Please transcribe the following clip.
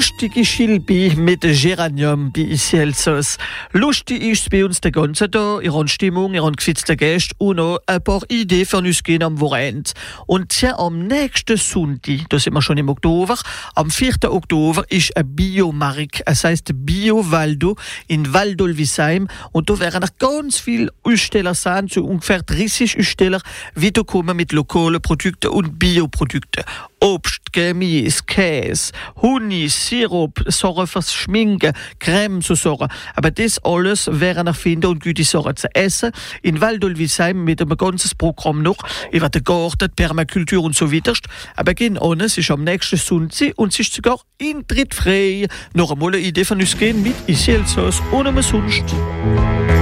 lustige Schilbi mit Geranium bei Elsass. Lustig ist bei uns den ganzen Tag, ihr habt Stimmung, ihr habt gefitzte Gäste und noch ein paar Ideen für uns gehen am Wochenende. Und tja, am nächsten Sonntag, da sind wir schon im Oktober, am 4. Oktober ist ein Biomarkt, es heisst Bio Valdo in Waldolvisheim, und da werden noch ganz viele Aussteller sein, so ungefähr 30 Aussteller, die da kommen mit lokalen Produkten und Bioprodukten. Obst, Gemüse, Käse, Honig, Sirup, Sachen fürs Schminken, Creme, so Sachen. Aber das alles wären noch finden und gute Sachen zu essen. In Waldolvisheim mit einem ganzen Programm noch, über den Garten, die Permakultur und so weiter. Aber gehen ohne, es ist am nächsten Sonntag und es ist sogar eintrittfrei. Noch einmal eine Idee von uns gehen mit Elsass ohne sonst.